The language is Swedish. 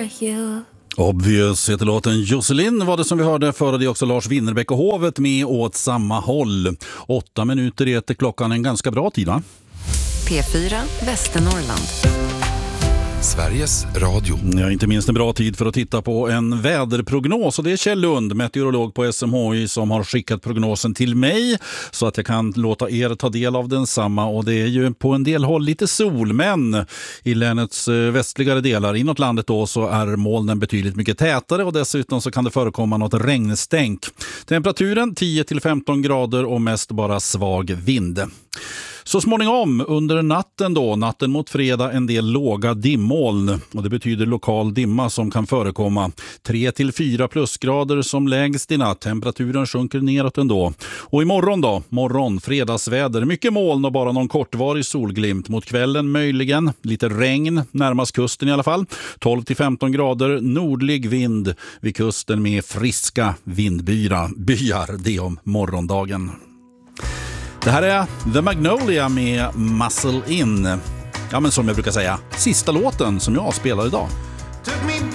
you. Obvious heter låten. Jocelyn var det som vi hörde. Före det också Lars Winnerbäck och Hovet med åt samma håll. 8 minuter heter klockan, en ganska bra tid, va? P4 Västernorrland. Sveriges Radio. Ja, inte minst en bra tid för att titta på en väderprognos. Och det är Kjell Lund, meteorolog på SMHI, som har skickat prognosen till mig så att jag kan låta er ta del av densamma. Och det är ju på en del håll lite sol, men i länets västligare delar inåt landet då så är molnen betydligt mycket tätare och dessutom så kan det förekomma något regnstänk. Temperaturen 10-15 grader och mest bara svag vind. Så småningom under natten mot fredag en del låga dimmoln, och det betyder lokal dimma som kan förekomma. 3-4 plusgrader som lägst i natt. Temperaturen sjunker neråt ändå. Och imorgon fredagsväder, mycket moln och bara någon kortvarig solglimt. Mot kvällen möjligen lite regn, närmast kusten i alla fall. 12-15 grader, nordlig vind vid kusten med friska vindbyar. Det om morgondagen. Det här är The Magnolia med Muscle In. Ja, men som jag brukar säga, sista låten som jag spelar idag. Took me